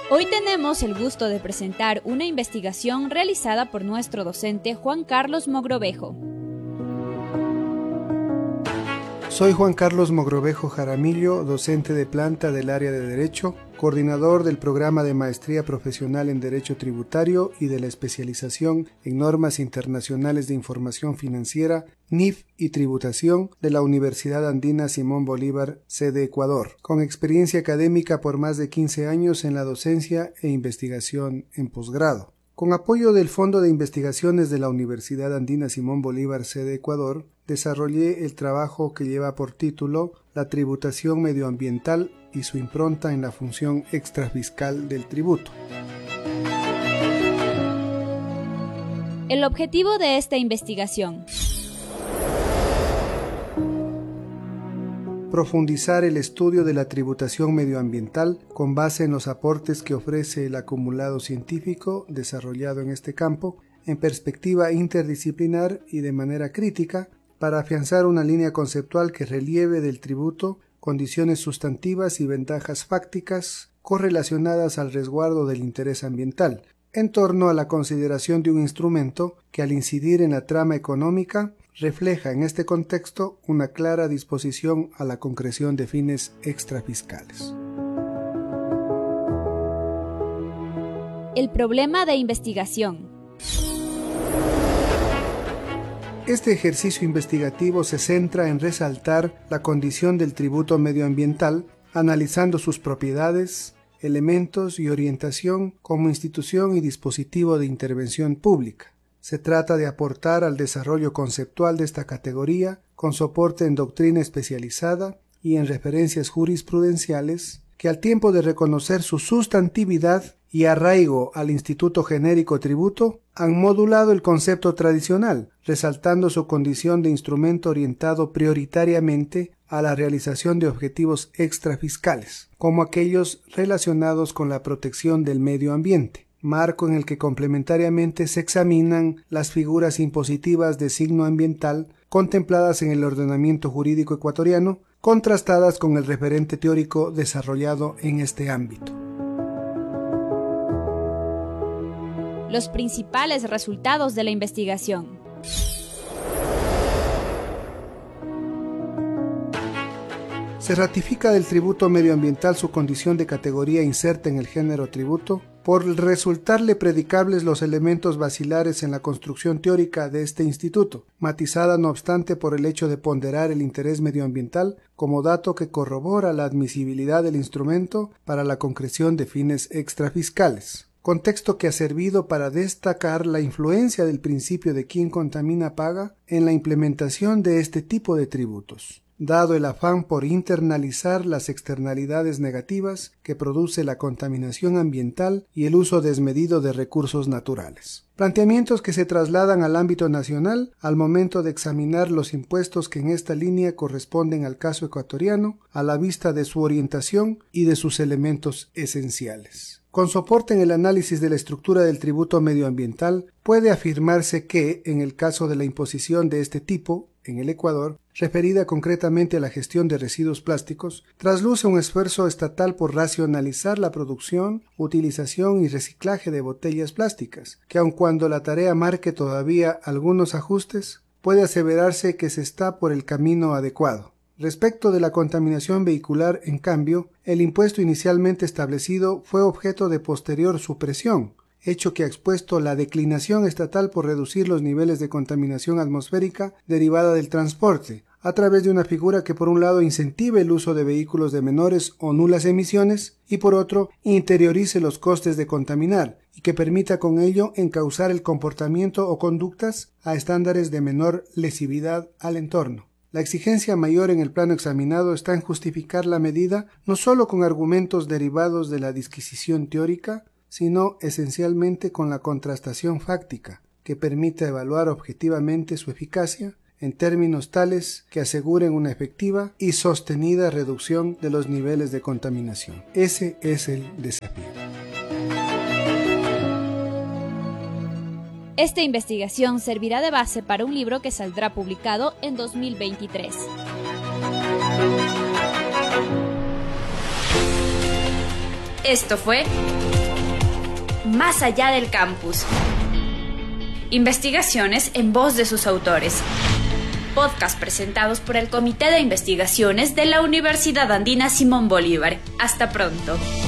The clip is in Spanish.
Hoy tenemos el gusto de presentar una investigación realizada por nuestro docente Juan Carlos Mogrovejo. Soy Juan Carlos Mogrovejo Jaramillo, docente de planta del área de Derecho, coordinador del programa de Maestría Profesional en Derecho Tributario y de la especialización en Normas Internacionales de Información Financiera, NIF y Tributación de la Universidad Andina Simón Bolívar, sede Ecuador, con experiencia académica por más de 15 años en la docencia e investigación en posgrado. Con apoyo del Fondo de Investigaciones de la Universidad Andina Simón Bolívar, sede Ecuador, desarrollé el trabajo que lleva por título La tributación medioambiental y su impronta en la función extrafiscal del tributo. El objetivo de esta investigación: profundizar el estudio de la tributación medioambiental con base en los aportes que ofrece el acumulado científico desarrollado en este campo en perspectiva interdisciplinar y de manera crítica para afianzar una línea conceptual que relieve del tributo condiciones sustantivas y ventajas fácticas correlacionadas al resguardo del interés ambiental, en torno a la consideración de un instrumento que al incidir en la trama económica refleja en este contexto una clara disposición a la concreción de fines extrafiscales. El problema de investigación. Este ejercicio investigativo se centra en resaltar la condición del tributo medioambiental, analizando sus propiedades, elementos y orientación como institución y dispositivo de intervención pública. Se trata de aportar al desarrollo conceptual de esta categoría con soporte en doctrina especializada y en referencias jurisprudenciales que al tiempo de reconocer su sustantividad y arraigo al instituto genérico tributo, han modulado el concepto tradicional, resaltando su condición de instrumento orientado prioritariamente a la realización de objetivos extrafiscales, como aquellos relacionados con la protección del medio ambiente, marco en el que complementariamente se examinan las figuras impositivas de signo ambiental contempladas en el ordenamiento jurídico ecuatoriano, contrastadas con el referente teórico desarrollado en este ámbito. Los principales resultados de la investigación. Se ratifica del tributo medioambiental su condición de categoría inserta en el género tributo por resultarle predicables los elementos basilares en la construcción teórica de este instituto, matizada no obstante por el hecho de ponderar el interés medioambiental como dato que corrobora la admisibilidad del instrumento para la concreción de fines extrafiscales. Contexto que ha servido para destacar la influencia del principio de quien contamina paga en la implementación de este tipo de tributos, dado el afán por internalizar las externalidades negativas que produce la contaminación ambiental y el uso desmedido de recursos naturales. Planteamientos que se trasladan al ámbito nacional al momento de examinar los impuestos que en esta línea corresponden al caso ecuatoriano, a la vista de su orientación y de sus elementos esenciales. Con soporte en el análisis de la estructura del tributo medioambiental, puede afirmarse que, en el caso de la imposición de este tipo, en el Ecuador, referida concretamente a la gestión de residuos plásticos, trasluce un esfuerzo estatal por racionalizar la producción, utilización y reciclaje de botellas plásticas, que aun cuando la tarea marque todavía algunos ajustes, puede aseverarse que se está por el camino adecuado. Respecto de la contaminación vehicular, en cambio, el impuesto inicialmente establecido fue objeto de posterior supresión, hecho que ha expuesto la declinación estatal por reducir los niveles de contaminación atmosférica derivada del transporte, a través de una figura que por un lado incentive el uso de vehículos de menores o nulas emisiones y por otro interiorice los costes de contaminar y que permita con ello encauzar el comportamiento o conductas a estándares de menor lesividad al entorno. La exigencia mayor en el plano examinado está en justificar la medida no solo con argumentos derivados de la disquisición teórica, sino esencialmente con la contrastación fáctica, que permite evaluar objetivamente su eficacia en términos tales que aseguren una efectiva y sostenida reducción de los niveles de contaminación. Ese es el desafío. Esta investigación servirá de base para un libro que saldrá publicado en 2023. Esto fue más allá del campus. Investigaciones en voz de sus autores. Podcast presentados por el Comité de Investigaciones de la Universidad Andina Simón Bolívar. Hasta pronto.